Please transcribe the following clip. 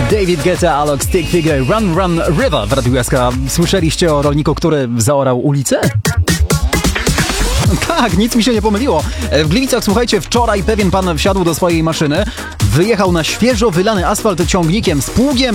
David Guetta, Alok, Stick Figure, Run Run River w Radiu SK. Słyszeliście o rolniku, który zaorał ulicę? Tak, nic mi się nie pomyliło. W Gliwicach, słuchajcie, wczoraj pewien pan wsiadł do swojej maszyny, wyjechał na świeżo wylany asfalt ciągnikiem z pługiem